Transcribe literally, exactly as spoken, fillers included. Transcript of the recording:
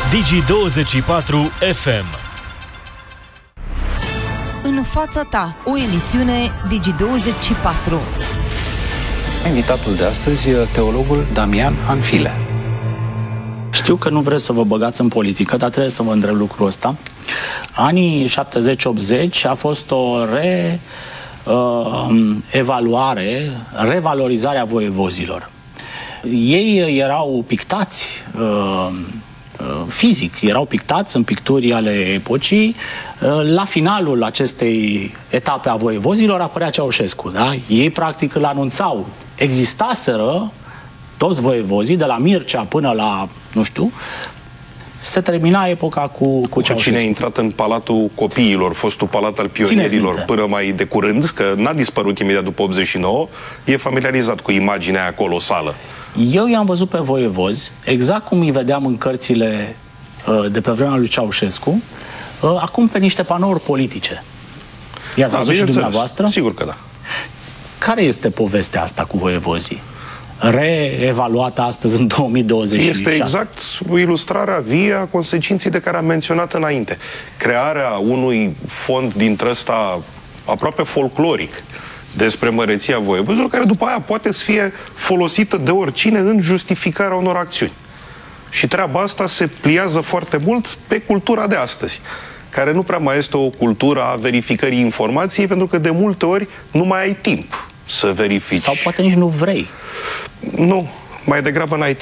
Digi douăzeci și patru F M. În fața ta, o emisiune Digi douăzeci și patru. Invitatul de astăzi e teologul Damian Hanfile. Știu că nu vreți să vă băgați în politică, dar trebuie să vă întreb lucrul ăsta. Anii șaptezeci optzeci a fost o re, uh, evaluare, revalorizare a voievozilor. Ei erau pictați uh, fizic, erau pictați în picturi ale epocii. La finalul acestei etape a voievozilor apărea Ceaușescu. Da? Ei practic îl anunțau. Existaseră toți voievozii, de la Mircea până la, nu știu, se termina epoca cu, cu Ceaușescu. Cine a intrat în Palatul Copiilor, fostul palat al pionierilor, până mai de curând, că n-a dispărut imediat după optzeci și nouă, e familiarizat cu imaginea aia colosală. Eu i-am văzut pe voievozi, exact cum îi vedeam în cărțile uh, de pe vremea lui Ceaușescu, uh, acum pe niște panouri politice. I-ați văzut și dumneavoastră? Sigur că da. Care este povestea asta cu voievozii? Reevaluată astăzi în două mii douăzeci și șase. Este exact ilustrarea vie a consecinței de care am menționat înainte. Crearea unui fond dintre ăsta aproape folcloric despre măreția voievozilor, care după aia poate să fie folosită de oricine în justificarea unor acțiuni. Și treaba asta se pliază foarte mult pe cultura de astăzi, care nu prea mai este o cultură a verificării informației, pentru că de multe ori nu mai ai timp să verifici. Sau poate nici nu vrei. Nu, mai degrabă n-ai timp.